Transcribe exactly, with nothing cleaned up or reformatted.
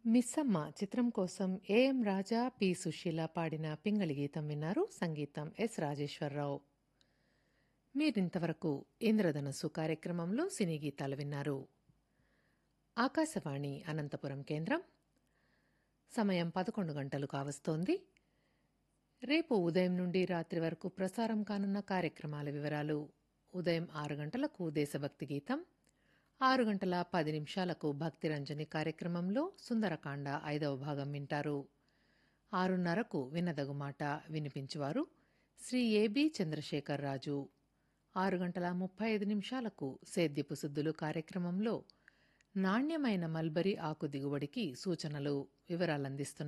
మిస్సమ్మ చిత్రం కోసం AM Raja, P Susheela పాడిన పింగళి గీతం విన్నారు. సంగీతం ఎస్ రాజేశ్వరరావు. మీరింతవరకు ఇంద్రధనస్సు కార్యక్రమంలో సినీ గీతాలు విన్నారు. ఆకాశవాణి అనంతపురం కేంద్రం. సమయం పదకొండు గంటలు కావస్తోంది. రేపు ఉదయం నుండి రాత్రి వరకు ప్రసారం కానున్న కార్యక్రమాల వివరాలు. ఉదయం ఆరు గంటలకు దేశభక్తి గీతం, ఆరు గంటల పది నిమిషాలకు భక్తిరంజని కార్యక్రమంలో సుందరకాండ ఐదవ భాగం వింటారు. ఆరున్నరకు వినదగు మాట వినిపించువారు శ్రీ ఏబి చంద్రశేఖర్ రాజు. ఆరు గంటల ముప్పై ఐదు నిమిషాలకు సేద్యపు సుద్దులు కార్యక్రమంలో నాణ్యమైన మల్బరీ ఆకు దిగుబడికి సూచనలు వివరాలందిస్తున్నారు